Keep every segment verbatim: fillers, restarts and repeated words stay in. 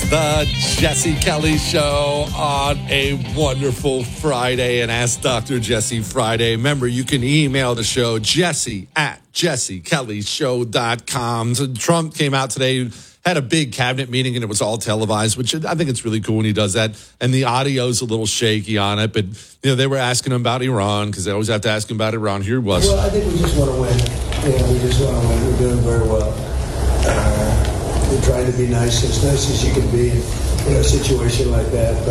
The Jesse Kelly Show on a wonderful Friday, and Ask Doctor Jesse Friday. Remember, you can email the show, Jesse at jesse kelly show dot com. So Trump came out today, had a big cabinet meeting, and it was all televised, which I think it's really cool when he does that. And the audio's a little shaky on it, but you know they were asking him about Iran because they always have to ask him about Iran. Here he was. Well, I think we just want to win. Yeah, we just want to win. We're doing very well. Uh, we're trying to be nice, as nice as you can be in, in a situation like that.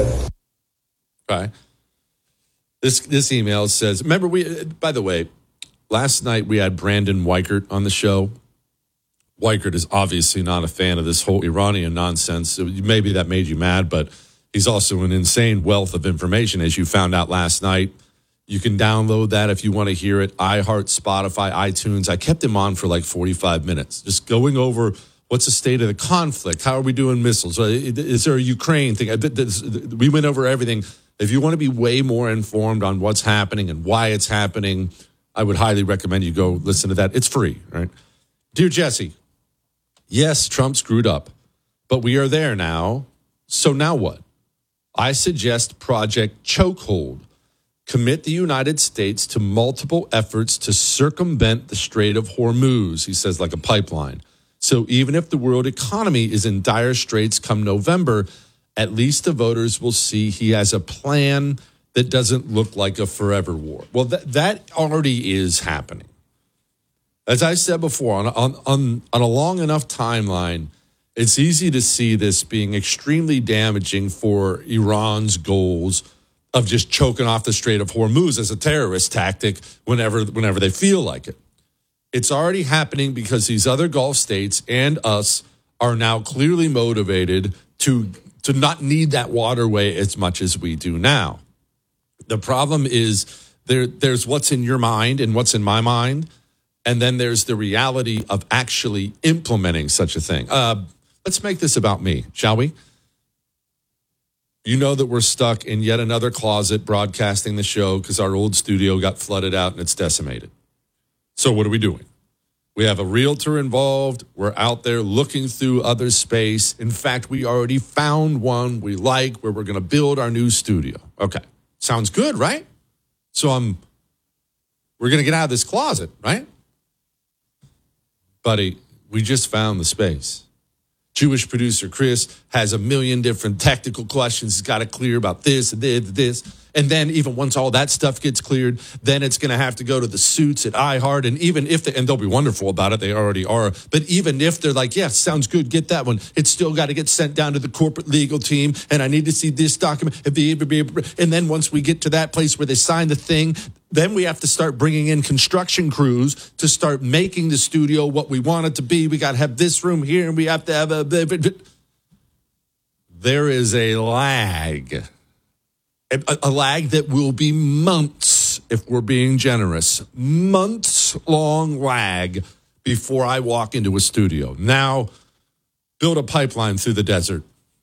But right. This this email says, remember, we, by the way, last night we had Brandon Weichert on the show. Weichert is obviously not a fan of this whole Iranian nonsense. Maybe that made you mad, but he's also an insane wealth of information, as you found out last night. You can download that if you want to hear it. iHeart, Spotify, iTunes. I kept him on for like forty-five minutes, just going over what's the state of the conflict. How are we doing missiles? Is there a Ukraine thing? We went over everything. If you want to be way more informed on what's happening and why it's happening, I would highly recommend you go listen to that. It's free, right? Dear Jesse, yes, Trump screwed up, but we are there now. So now what? I suggest Project Chokehold. Commit the United States to multiple efforts to circumvent the Strait of Hormuz, he says, like a pipeline. So even if the world economy is in dire straits come November, at least the voters will see he has a plan that doesn't look like a forever war. Well, that, that already is happening. As I said before, on, on, on, on a long enough timeline, it's easy to see this being extremely damaging for Iran's goals of just choking off the Strait of Hormuz as a terrorist tactic whenever whenever they feel like it. It's already happening because these other Gulf states and us are now clearly motivated to, to not need that waterway as much as we do now. The problem is there, there's what's in your mind and what's in my mind, and then there's the reality of actually implementing such a thing. Uh, let's make this about me, shall we? You know that we're stuck in yet another closet broadcasting the show because our old studio got flooded out and it's decimated. So what are we doing? We have a realtor involved. We're out there looking through other space. In fact, we already found one we like where we're going to build our new studio. Okay. Sounds good, right? So I'm, we're going to get out of this closet, right? Buddy, we just found the space. Jewish producer Chris has a million different technical questions. He's got to clear about this and this and this. And then even once all that stuff gets cleared, then it's going to have to go to the suits at iHeart. And even if, they, and they'll be wonderful about it, they already are. But even if they're like, yeah, sounds good, get that one, it's still got to get sent down to the corporate legal team. And I need to see this document. And then once we get to that place where they sign the thing, then we have to start bringing in construction crews to start making the studio what we want it to be. We got to have this room here, and we have to have a... There is a lag. A, a lag that will be months, if we're being generous. Months-long lag before I walk into a studio. Now, build a pipeline through the desert.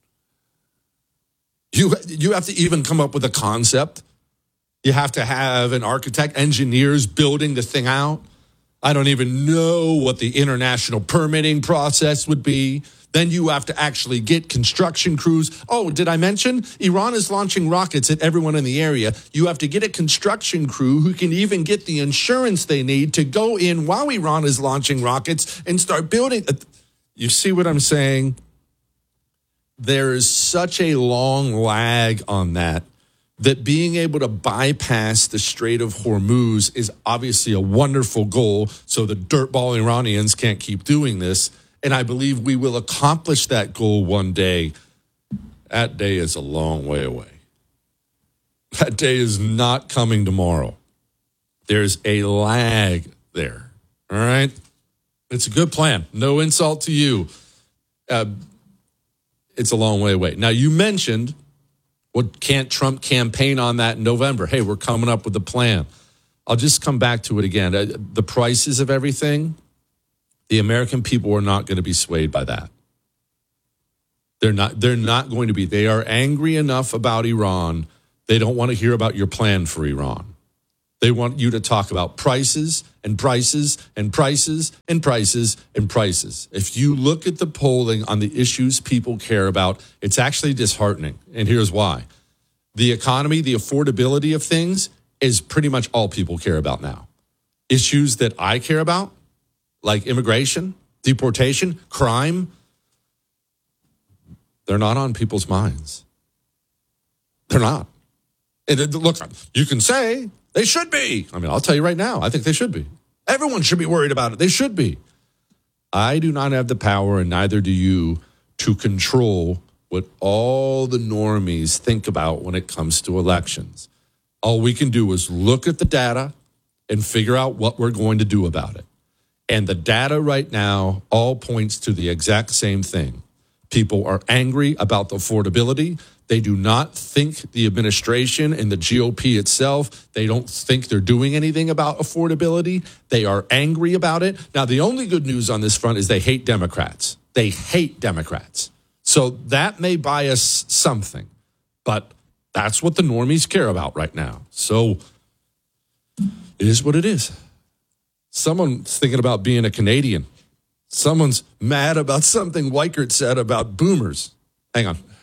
You, you have to even come up with a concept. You have to have an architect, engineers building the thing out. I don't even know what the international permitting process would be. Then you have to actually get construction crews. Oh, did I mention Iran is launching rockets at everyone in the area? You have to get a construction crew who can even get the insurance they need to go in while Iran is launching rockets and start building. You see what I'm saying? There is such a long lag on that. That being able to bypass the Strait of Hormuz is obviously a wonderful goal, so the dirtball Iranians can't keep doing this. And I believe we will accomplish that goal one day. That day is a long way away. That day is not coming tomorrow. There's a lag there, all right? It's a good plan. No insult to you. Uh, it's a long way away. Now, you mentioned... Well, can't Trump campaign on that in November? Hey, we're coming up with a plan. I'll just come back to it again. The prices of everything, the American people are not going to be swayed by that. They're not, they're not going to be. They are angry enough about Iran. They don't want to hear about your plan for Iran. They want you to talk about prices and prices and prices and prices and prices. If you look at the polling on the issues people care about, it's actually disheartening. And here's why. The economy, the affordability of things is pretty much all people care about now. Issues that I care about, like immigration, deportation, crime, they're not on people's minds. They're not. And look, you can say they should be. I mean, I'll tell you right now, I think they should be. Everyone should be worried about it. They should be. I do not have the power, and neither do you, to control what all the normies think about when it comes to elections. All we can do is look at the data and figure out what we're going to do about it. And the data right now all points to the exact same thing. People are angry about the affordability. They do not think the administration and the G O P itself, they don't think they're doing anything about affordability. They are angry about it. Now, the only good news on this front is they hate Democrats. They hate Democrats. So that may buy us something, but that's what the normies care about right now. So it is what it is. Someone's thinking about being a Canadian. Someone's mad about something Weichert said about boomers. Hang on.